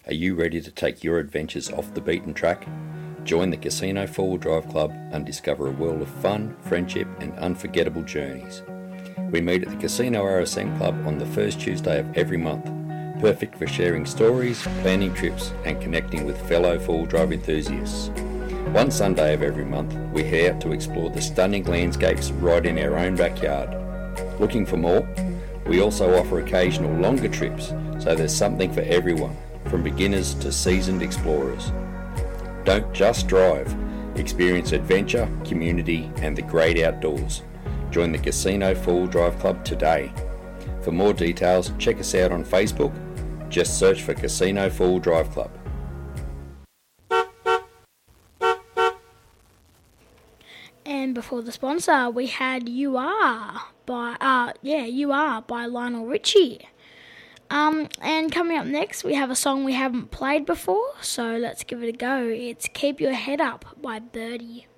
Are you ready to take your adventures off the beaten track? Join the Casino 4-Wheel Drive Club and discover a world of fun, friendship and unforgettable journeys. We meet at the Casino RSM Club on the first Tuesday of every month, perfect for sharing stories, planning trips and connecting with fellow 4-wheel drive enthusiasts. One Sunday of every month, we head out to explore the stunning landscapes right in our own backyard. Looking for more? We also offer occasional longer trips, so there's something for everyone, from beginners to seasoned explorers. Don't just drive, experience adventure, community and the great outdoors. Join the Casino 4-Wheel Drive Club today. For more details, check us out on Facebook. Just search for Casino 4-Wheel Drive Club. And before the sponsor, we had You Are by Lionel Richie. And coming up next, we have a song we haven't played before, so let's give it a go. It's Keep Your Head Up by Birdie.